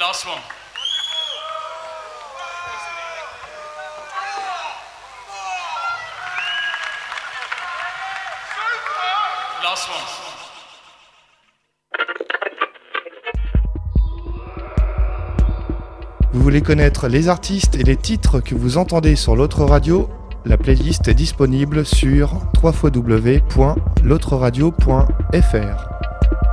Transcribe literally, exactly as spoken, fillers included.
Last one. Last one. Vous voulez connaître les artistes et les titres que vous entendez sur l'autre radio? La playlist est disponible sur w w w point l'autre radio point f r.